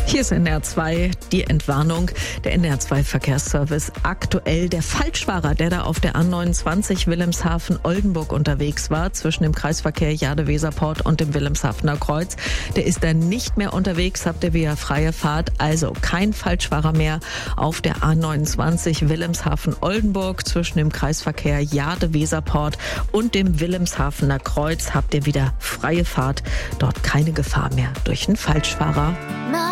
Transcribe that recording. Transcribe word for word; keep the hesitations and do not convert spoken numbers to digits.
Hier ist N R zwei, die Entwarnung, der N R zwei Verkehrsservice. Aktuell der Falschfahrer, der da auf der A neunundzwanzig Wilhelmshaven-Oldenburg unterwegs war, zwischen dem Kreisverkehr Jade-Weserport und dem Wilhelmshavener Kreuz. Der ist dann nicht mehr unterwegs, habt ihr wieder freie Fahrt. Also kein Falschfahrer mehr auf der A neunundzwanzig Wilhelmshaven-Oldenburg zwischen dem Kreisverkehr Jade-Weserport und dem Wilhelmshavener Kreuz. Habt ihr wieder freie Fahrt. Dort keine Gefahr mehr durch einen Falschfahrer.